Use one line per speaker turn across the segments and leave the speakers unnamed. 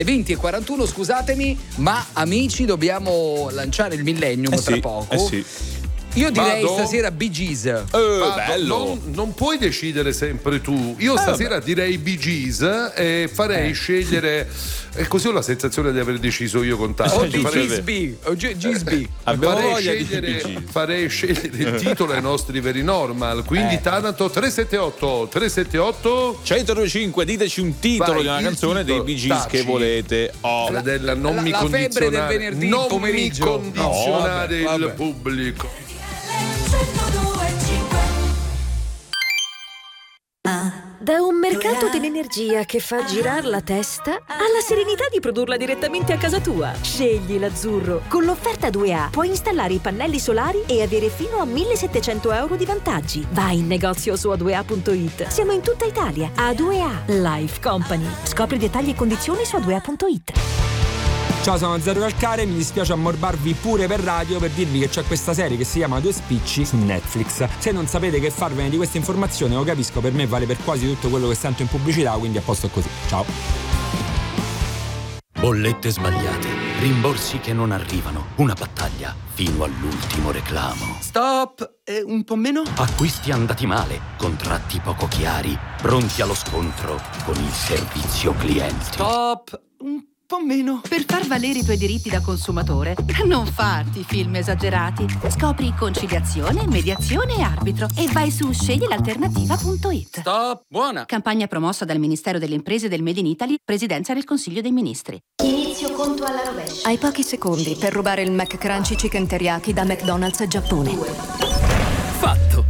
20:41, scusatemi, ma amici, dobbiamo lanciare il millennium tra poco.
Sì.
Io direi stasera Bee Gees.
Bello.
Non puoi decidere sempre tu. Io stasera direi Bee Gees e farei scegliere. E così ho la sensazione di aver deciso io con te.
Gisby.
Farei scegliere il titolo ai nostri veri normal. Quindi Taranto 378
105, diteci un titolo di una canzone dei Bee Gees che volete.
Fredella, non mi
febbre del venerdì pomeriggio.
condizionare il pubblico.
Da un mercato dell'energia che fa girare la testa alla serenità di produrla direttamente a casa tua. Scegli l'Azzurro. Con l'offerta 2A puoi installare i pannelli solari e avere fino a 1.700 euro di vantaggi. Vai in negozio su a2a.it. Siamo in tutta Italia. A2A Life Company. Scopri dettagli e condizioni su a2a.it.
Ciao, sono Zero Calcare, mi dispiace ammorbarvi pure per radio per dirvi che c'è questa serie che si chiama Due Spicci su Netflix. Se non sapete che farvene di questa informazione, lo capisco, per me vale per quasi tutto quello che sento in pubblicità, quindi a posto così. Ciao.
Bollette sbagliate, rimborsi che non arrivano, una battaglia fino all'ultimo reclamo.
Stop! Un po' meno?
Acquisti andati male, contratti poco chiari, pronti allo scontro con il servizio clienti.
Stop! Un po' meno.
Per far valere i tuoi diritti da consumatore, non farti film esagerati. Scopri conciliazione, mediazione e arbitro e vai su sceglielalternativa.it.
Stop! Buona!
Campagna promossa dal Ministero delle Imprese del Made in Italy, Presidenza del Consiglio dei Ministri.
Inizio conto alla rovescia. Hai pochi secondi per rubare il McCrunchy Chicken Teriyaki da McDonald's Giappone.
Fatto!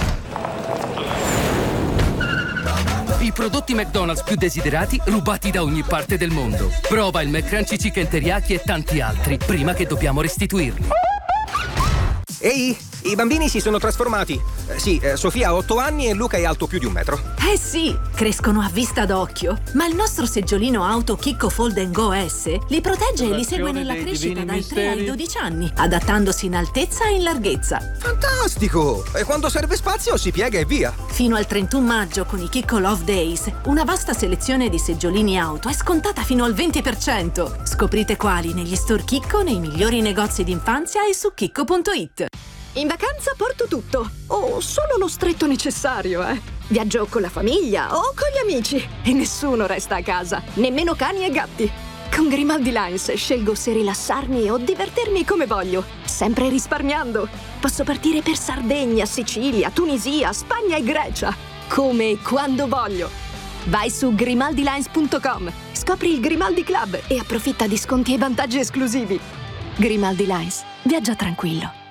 I prodotti McDonald's più desiderati rubati da ogni parte del mondo. Prova il McCrunchy Chicken Teriyaki e tanti altri prima che dobbiamo restituirli.
Ehi, i bambini si sono trasformati. Sofia ha 8 anni e Luca è alto più di 1 metro.
Eh sì, crescono a vista d'occhio. Ma il nostro seggiolino auto Kikko Fold & Go S li protegge e li segue nella crescita dai 3 ai 12 anni, adattandosi in altezza e in larghezza.
Fantastico! E quando serve spazio si piega e via.
Fino al 31 maggio con i Kikko Love Days, una vasta selezione di seggiolini auto è scontata fino al 20%. Scoprite quali negli store Kikko, nei migliori negozi d'infanzia e su kikko.it.
In vacanza porto tutto, o solo lo stretto necessario, Viaggio con la famiglia o con gli amici e nessuno resta a casa, nemmeno cani e gatti. Con Grimaldi Lines scelgo se rilassarmi o divertirmi come voglio, sempre risparmiando. Posso partire per Sardegna, Sicilia, Tunisia, Spagna e Grecia, come e quando voglio. Vai su grimaldilines.com, scopri il Grimaldi Club e approfitta di sconti e vantaggi esclusivi. Grimaldi Lines, viaggia tranquillo.